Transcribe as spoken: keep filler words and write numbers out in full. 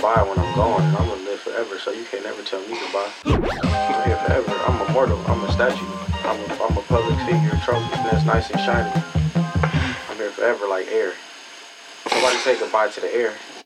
goodbye when I'm gone, and I'm gonna live forever, so you can't never tell me goodbye. I'm here forever. I'm immortal. I'm a statue. I'm a, I'm a public figure, a trophy that's nice and shiny. I'm here forever like air. Nobody say goodbye to the air.